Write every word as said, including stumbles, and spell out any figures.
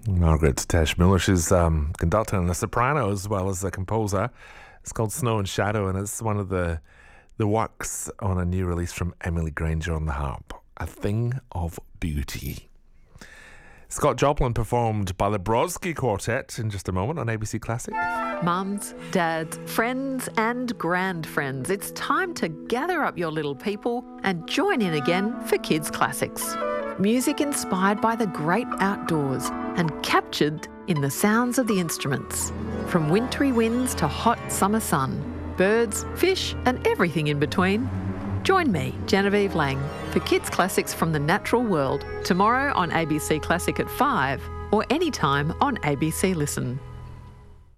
Margaret Tesh Miller, she's um, conductor and a soprano as well as a composer. It's called Snow and Shadow, and it's one of the the works on a new release from Emily Granger on the harp, A Thing of Beauty. Scott Joplin performed by the Brodsky Quartet in just a moment on A B C Classic. Mums, dads, friends and grand-friends, it's time to gather up your little people and join in again for Kids Classics. Music inspired by the great outdoors and captured in the sounds of the instruments. From wintry winds to hot summer sun, birds, fish and everything in between. Join me, Genevieve Lang, for Kids Classics from the Natural World, tomorrow on A B C Classic at five or anytime on A B C Listen.